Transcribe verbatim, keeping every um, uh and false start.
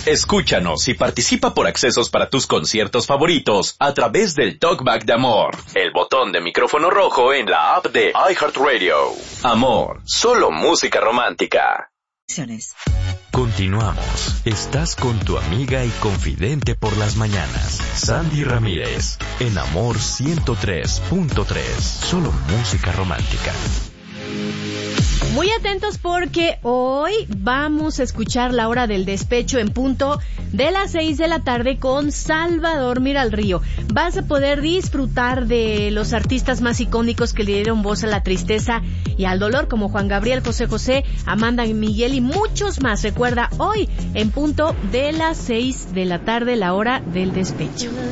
Escúchanos y participa por accesos para tus conciertos favoritos a través del Talkback de Amor, el botón de micrófono rojo en la app de iHeartRadio. Amor, solo música romántica. Continuamos. Estás con tu amiga y confidente por las mañanas, Sandy Ramírez, en Amor ciento tres punto tres. Solo música romántica. Muy atentos porque hoy vamos a escuchar La Hora del Despecho en punto de las seis de la tarde con Salvador Miralrío. Vas a poder disfrutar de los artistas más icónicos que le dieron voz a la tristeza y al dolor, como Juan Gabriel, José José, Amanda Miguel y muchos más. Recuerda, hoy en punto de las seis de la tarde, La Hora del Despecho.